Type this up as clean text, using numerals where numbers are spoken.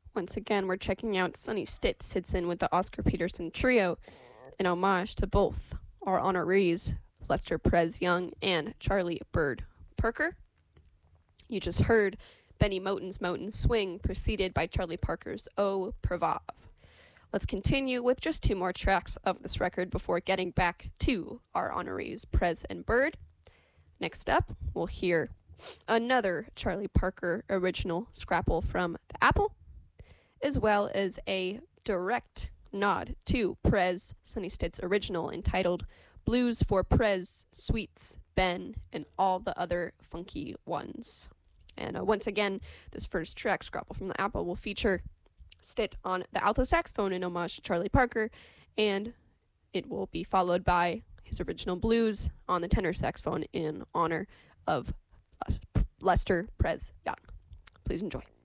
Once again, we're checking out Sonny Stitz hits in with the Oscar Peterson Trio in homage to both our honorees, Lester Perez Young and Charlie Bird Parker. You just heard Benny Moten's Moten Swing, preceded by Charlie Parker's Au Prévave. Let's continue with just two more tracks of this record before getting back to our honorees, Perez and Bird. Next up, we'll hear another Charlie Parker original scrapple from The Apple, as well as a direct nod to Perez Sonny Stitz original entitled Blues for Perez, Sweets, Ben, and All the Other Funky Ones. And once again, this first track, Scrapple from The Apple, will feature Stitt on the alto saxophone in homage to Charlie Parker, and it will be followed by his original blues on the tenor saxophone in honor of Lester Perez Young. Please enjoy.